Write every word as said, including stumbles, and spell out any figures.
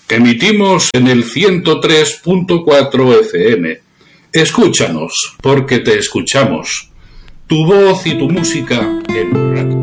Emitimos en el ciento tres punto cuatro F M. Escúchanos, porque te escuchamos. Tu voz y tu música en radio.